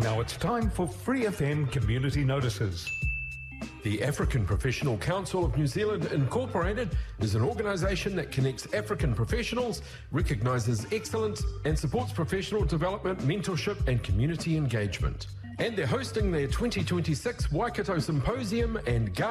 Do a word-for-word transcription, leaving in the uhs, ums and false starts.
Now it's time for Free F M Community Notices. The African Professional Council of New Zealand Incorporated is an organisation that connects African professionals, recognises excellence and supports professional development, mentorship and community engagement. And they're hosting their twenty twenty-six Waikato Symposium and